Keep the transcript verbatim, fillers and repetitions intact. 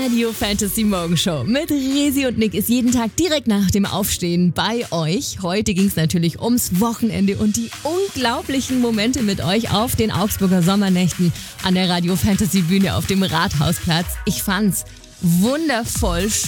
Radio Fantasy Morgenshow mit Resi und Nick ist jeden Tag direkt nach dem Aufstehen bei euch. Heute ging es natürlich ums Wochenende und die unglaublichen Momente mit euch auf den Augsburger Sommernächten an der Radio Fantasy Bühne auf dem Rathausplatz. Ich fand's wundervoll